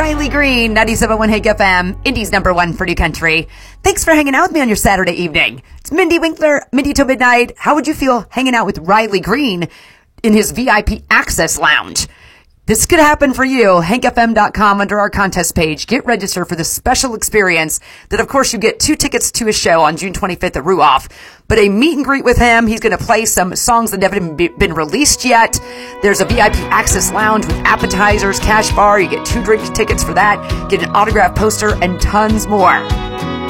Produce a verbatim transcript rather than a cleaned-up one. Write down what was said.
Riley Green, ninety-seven point one Hank F M, Indy's number one for new country. Thanks for hanging out with me on your Saturday evening. It's Mindy Winkler, Mindy Till Midnight. How would you feel hanging out with Riley Green in his V I P Access Lounge? This could happen for you. hank f m dot com under our contest page. Get registered for this special experience that, of course, you get two tickets to his show on June twenty-fifth at Ruoff, but a meet and greet with him. He's going to play some songs that haven't been released yet. There's a V I P Access Lounge with appetizers, cash bar. You get two drink tickets for that. Get an autographed poster and tons more.